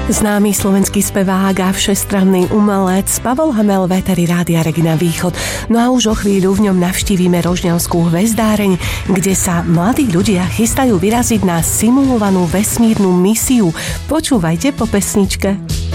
Známy slovenský spevák a všestranný umelec Pavol Hamel v éteri Rádia Regina Východ. No a už o chvíľu v ňom navštívime Rožňavskú hvezdáreň, kde sa mladí ľudia chystajú vyraziť na simulovanú vesmírnu misiu. Počúvajte po pesničke.